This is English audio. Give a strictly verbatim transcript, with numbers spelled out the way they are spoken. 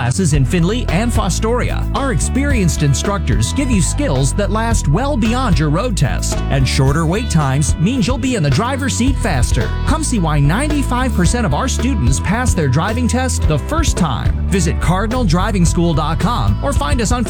classes in Findlay and Fostoria. Our experienced instructors give you skills that last well beyond your road test. And shorter wait times means you'll be in the driver's seat faster. Come see why ninety-five percent of our students pass their driving test the first time. Visit cardinal driving school dot com or find us on